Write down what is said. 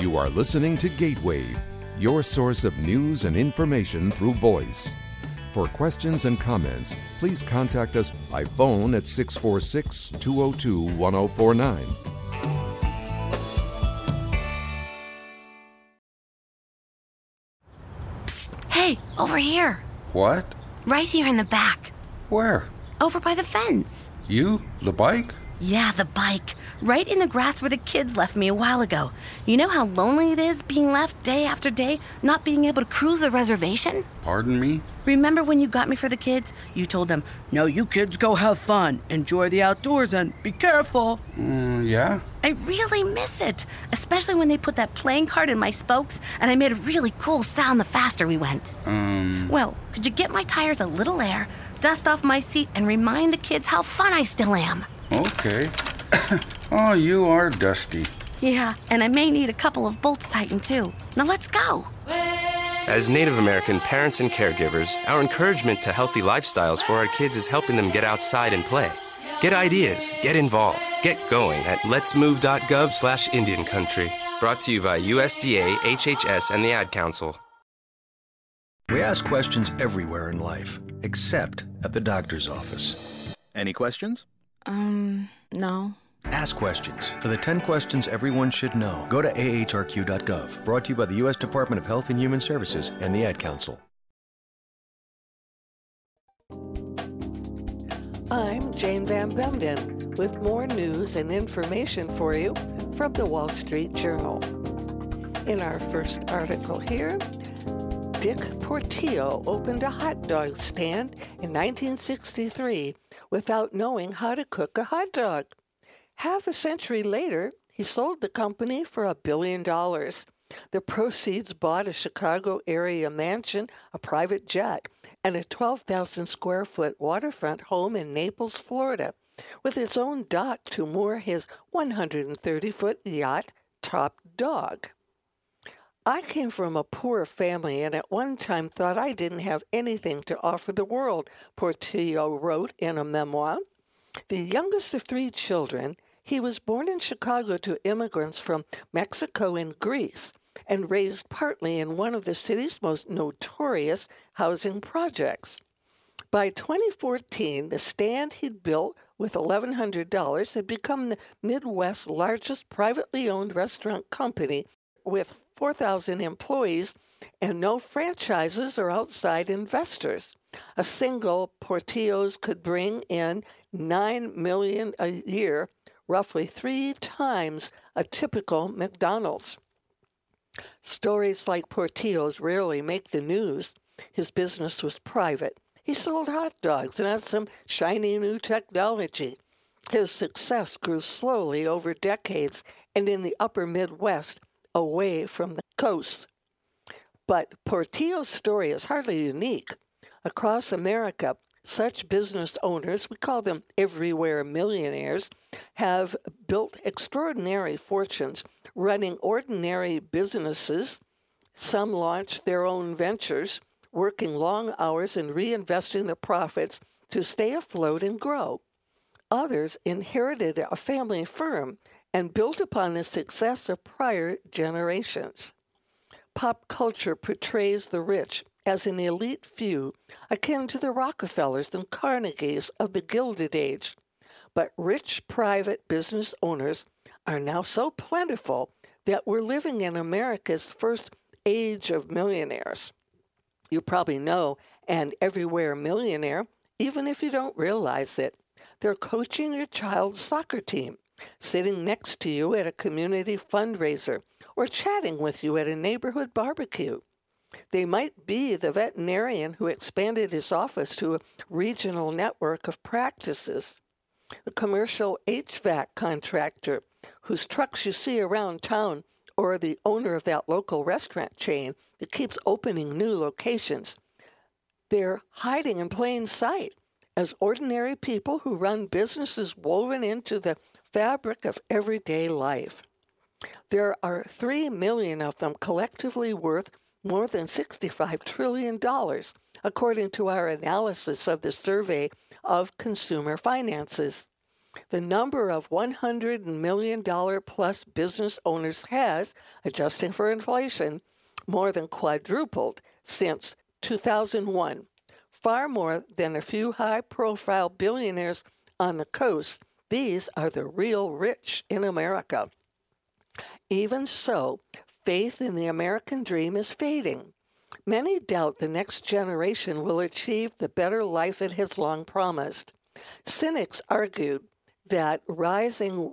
You are listening to Gateway, your source of news and information through voice. For questions and comments, please contact us by phone at 646-202-1049. Psst, hey, over here. What? Right here in the back. Where? Over by the fence. You? The bike? Yeah, the bike. Right in the grass where the kids left me a while ago. You know how lonely it is being left day after day, not being able to cruise the reservation? Pardon me? Remember when you got me for the kids? You told them, "No, you kids go have fun, enjoy the outdoors, and be careful." Yeah? I really miss it, especially when they put that playing card in my spokes and I made a really cool sound the faster we went. Well, could you get my tires a little air, dust off my seat, and remind the kids how fun I still am? Okay. Oh, you are dusty. Yeah, and I may need a couple of bolts tightened too. Now let's go. As Native American parents and caregivers, our encouragement to healthy lifestyles for our kids is helping them get outside and play. Get ideas, get involved, get going at letsmove.gov/Indian Country. Brought to you by USDA, HHS, and the Ad Council. We ask questions everywhere in life, except at the doctor's office. Any questions? No. Ask questions. For the 10 questions everyone should know, go to ahrq.gov. Brought to you by the U.S. Department of Health and Human Services and the Ad Council. I'm Jane Van Bemden with more news and information for you from the Wall Street Journal. In our first article here, Dick Portillo opened a hot dog stand in 1963 without knowing how to cook a hot dog. Half a century later, he sold the company for $1 billion. The proceeds bought a Chicago area mansion, a private jet, and a 12,000 square foot waterfront home in Naples, Florida, with its own dock to moor his 130-foot yacht, Top Dog. I came from a poor family and at one time thought I didn't have anything to offer the world, Portillo wrote in a memoir. The youngest of 3 children, he was born in Chicago to immigrants from Mexico and Greece and raised partly in one of the city's most notorious housing projects. By 2014, the stand he'd built with $1,100 had become the Midwest's largest privately owned restaurant company with 4,000 employees and no franchises or outside investors. A single Portillo's could bring in $9 million a year, roughly 3 times a typical McDonald's. Stories like Portillo's rarely make the news. His business was private. He sold hot dogs, not some shiny new technology. His success grew slowly over decades and in the upper Midwest, away from the coast. But Portillo's story is hardly unique. Across America, such business owners, we call them everywhere millionaires, have built extraordinary fortunes running ordinary businesses. Some launched their own ventures, working long hours and reinvesting the profits to stay afloat and grow. Others inherited a family firm and built upon the success of prior generations. Pop culture portrays the rich as an elite few, akin to the Rockefellers and Carnegies of the Gilded Age. But rich private business owners are now so plentiful that we're living in America's first age of millionaires. You probably know an everywhere millionaire, even if you don't realize it. They're coaching your child's soccer team, sitting next to you at a community fundraiser, or chatting with you at a neighborhood barbecue. They might be the veterinarian who expanded his office to a regional network of practices, the commercial HVAC contractor whose trucks you see around town, or the owner of that local restaurant chain that keeps opening new locations. They're hiding in plain sight as ordinary people who run businesses woven into the fabric of everyday life. There are 3 million of them collectively worth more than $65 trillion, according to our analysis of the Survey of Consumer Finances. The number of $100 million plus business owners has, adjusting for inflation, more than quadrupled since 2001, far more than a few high-profile billionaires on the coast. These are the real rich in America. Even so, faith in the American dream is fading. Many doubt the next generation will achieve the better life it has long promised. Cynics argued that rising